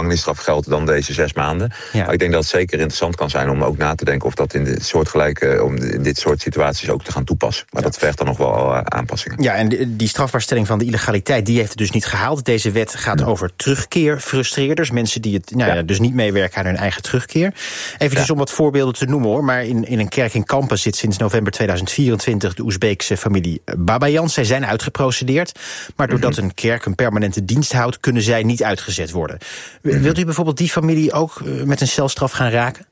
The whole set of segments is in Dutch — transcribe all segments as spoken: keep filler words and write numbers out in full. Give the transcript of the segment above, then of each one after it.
gevangenisstraf geldt dan deze zes maanden. Ja. Maar ik denk dat het zeker interessant kan zijn om ook na te denken of dat in dit soort gelijke, om in dit soort situaties ook te gaan toepassen. Maar ja. dat vergt dan nog wel uh, aanpassingen. Ja, en die, die strafbaarstelling van de illegaliteit, die heeft het dus niet gehaald. Deze wet gaat ja. over terugkeerfrustreerders, mensen die het nou ja, ja, dus niet meewerken aan hun eigen terugkeer. Even ja. om wat voorbeelden te noemen hoor, maar in, in een kerk in Kampen zit sinds november tweeduizend vierentwintig de Oezbeekse familie Babayan. Zij zijn uitgeprocedeerd, maar doordat mm-hmm. een kerk een permanente dienst houdt, kunnen zij niet uitgezet worden. Mm-hmm. Wilt u bijvoorbeeld die familie ook met een celstraf gaan raken?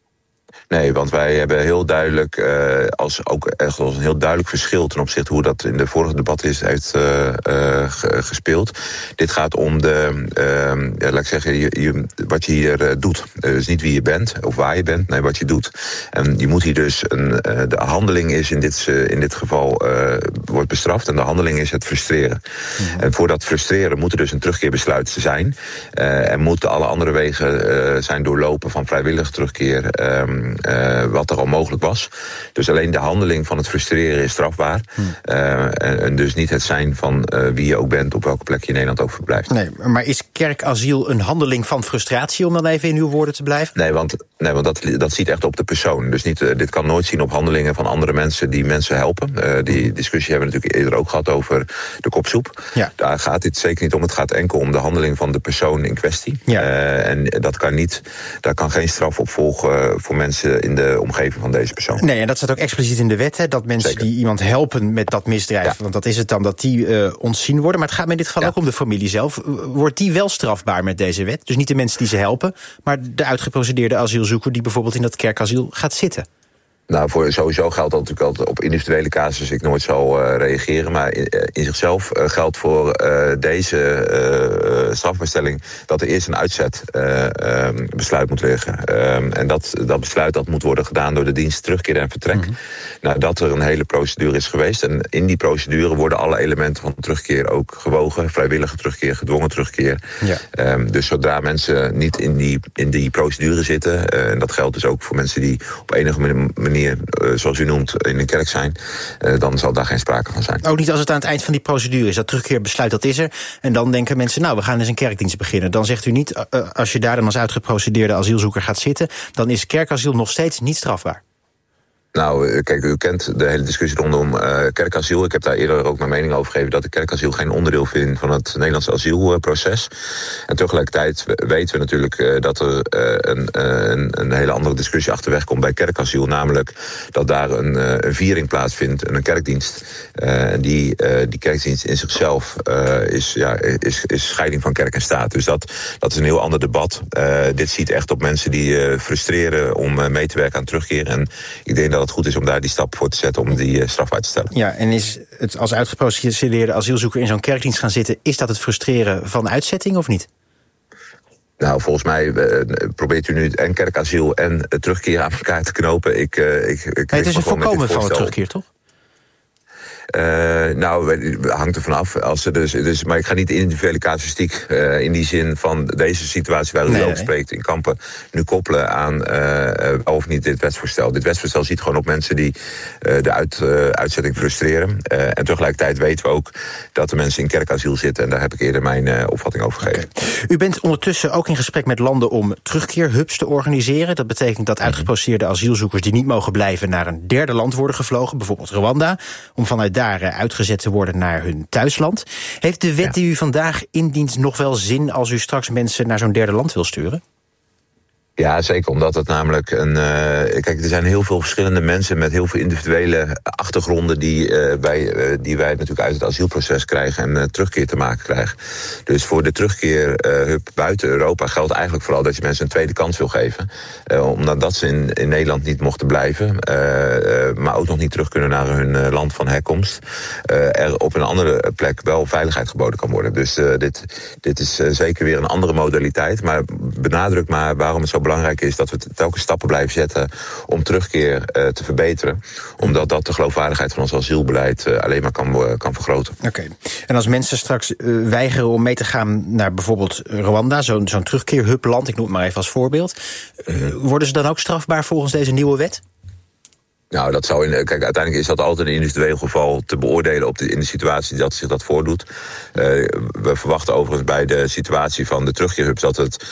Nee, want wij hebben heel duidelijk, uh, als ook echt als een heel duidelijk verschil ten opzichte hoe dat in de vorige debat is heeft uh, uh, gespeeld. Dit gaat om de, uh, ja, laat ik zeggen, je, je, wat je hier uh, doet. Uh, dus niet wie je bent of waar je bent, nee, wat je doet. En je moet hier dus een, uh, de handeling is in dit, uh, in dit geval uh, wordt bestraft en de handeling is het frustreren. Mm-hmm. En voor dat frustreren moet er dus een terugkeerbesluit zijn. Uh, en moeten alle andere wegen uh, zijn doorlopen van vrijwillige terugkeer. Um, Uh, wat er al mogelijk was. Dus alleen de handeling van het frustreren is strafbaar. Hmm. Uh, en, en dus niet het zijn van uh, wie je ook bent, op welke plek je in Nederland ook verblijft. Nee, maar is kerkasiel een handeling van frustratie, om dan even in uw woorden te blijven? Nee, want, nee, want dat, dat ziet echt op de persoon. Dus niet, uh, dit kan nooit zien op handelingen van andere mensen die mensen helpen. Uh, die discussie hebben we natuurlijk eerder ook gehad over de kopsoep. Ja. Daar gaat dit zeker niet om. Het gaat enkel om de handeling van de persoon in kwestie. Ja. Uh, en dat kan niet, daar kan geen straf op volgen voor mensen in de omgeving van deze persoon. Nee, en dat staat ook expliciet in de wet, hè, dat mensen Zeker. die iemand helpen met dat misdrijf, ja. want dat is het dan, dat die uh, ontzien worden. Maar het gaat me in dit geval ja. ook om de familie zelf. Wordt die wel strafbaar met deze wet? Dus niet de mensen die ze helpen, maar de uitgeprocedeerde asielzoeker die bijvoorbeeld in dat kerkasiel gaat zitten. Nou, voor, sowieso geldt dat natuurlijk altijd op individuele casus ik nooit zal uh, reageren. Maar in, in zichzelf uh, geldt voor uh, deze uh, strafbestelling dat er eerst een uitzetbesluit uh, um, moet liggen. Um, en dat, dat besluit dat moet worden gedaan door de dienst terugkeer en vertrek. Mm-hmm. Nou, dat er een hele procedure is geweest. En in die procedure worden alle elementen van terugkeer ook gewogen. Vrijwillige terugkeer, gedwongen terugkeer. Ja. Um, dus zodra mensen niet in die, in die procedure zitten, uh, en dat geldt dus ook voor mensen die op enige manier zoals u noemt, in een kerk zijn, dan zal daar geen sprake van zijn. Ook niet als het aan het eind van die procedure is. Dat terugkeerbesluit, dat is er. En dan denken mensen, nou, we gaan eens een kerkdienst beginnen. Dan zegt u niet, als je daar dan als uitgeprocedeerde asielzoeker gaat zitten, dan is kerkasiel nog steeds niet strafbaar. Nou, kijk, u kent de hele discussie rondom uh, kerkasiel. Ik heb daar eerder ook mijn mening over gegeven dat ik kerkasiel geen onderdeel vind van het Nederlandse asielproces. En tegelijkertijd weten we natuurlijk uh, dat er uh, een, uh, een, een hele andere discussie achterweg komt bij kerkasiel. Namelijk dat daar een, uh, een viering plaatsvindt, een kerkdienst. Uh, en die, uh, die kerkdienst in zichzelf uh, is, ja, is, is scheiding van kerk en staat. Dus dat, dat is een heel ander debat. Uh, dit ziet echt op mensen die uh, frustreren om uh, mee te werken aan terugkeer. En ik denk dat het goed is om daar die stap voor te zetten om die uh, straf uit te stellen. Ja, en is het als uitgeprocedeerde asielzoeker in zo'n kerkdienst gaan zitten, is dat het frustreren van uitzetting of niet? Nou, volgens mij uh, probeert u nu en kerkasiel en uh, terugkeer aan elkaar te knopen. Ik, uh, ik, ik nee, het is een voorkomen van het terugkeer, toch? Uh, nou, hangt er vanaf. Als er dus, dus, maar ik ga niet de individuele casuïstiek uh, in die zin van deze situatie waar u nee, over nee. spreekt in Kampen nu koppelen aan uh, of niet dit wetsvoorstel. Dit wetsvoorstel ziet gewoon op mensen die uh, de uit, uh, uitzetting frustreren. Uh, en tegelijkertijd weten we ook dat de mensen in kerkasiel zitten. En daar heb ik eerder mijn uh, opvatting over gegeven. Okay. U bent ondertussen ook in gesprek met landen om terugkeerhubs te organiseren. Dat betekent dat uitgeprocedeerde asielzoekers die niet mogen blijven naar een derde land worden gevlogen, bijvoorbeeld Rwanda, om vanuit daar uitgezet te worden naar hun thuisland. Heeft de wet ja. die u vandaag indient nog wel zin als u straks mensen naar zo'n derde land wil sturen? Ja, zeker, omdat het namelijk een... Uh, kijk, er zijn heel veel verschillende mensen met heel veel individuele achtergronden die, uh, wij, uh, die wij natuurlijk uit het asielproces krijgen en uh, terugkeer te maken krijgen. Dus voor de terugkeerhub uh, buiten Europa geldt eigenlijk vooral dat je mensen een tweede kans wil geven. Uh, omdat ze in, in Nederland niet mochten blijven, uh, uh, maar ook nog niet terug kunnen naar hun uh, land van herkomst. Uh, er op een andere plek wel veiligheid geboden kan worden. Dus uh, dit, dit is uh, zeker weer een andere modaliteit. Maar benadruk maar waarom het zo belangrijk is dat we telkens stappen blijven zetten om terugkeer uh, te verbeteren. Omdat dat de geloofwaardigheid van ons asielbeleid uh, alleen maar kan, uh, kan vergroten. Oké. Okay. En als mensen straks uh, weigeren om mee te gaan naar bijvoorbeeld Rwanda, zo'n zo'n terugkeerhubland, ik noem het maar even als voorbeeld, uh, worden ze dan ook strafbaar volgens deze nieuwe wet? Nou, dat zou in, kijk, uiteindelijk is dat altijd een individueel geval te beoordelen op de, in de situatie dat zich dat voordoet. Uh, we verwachten overigens bij de situatie van de terugkeerhubs dat het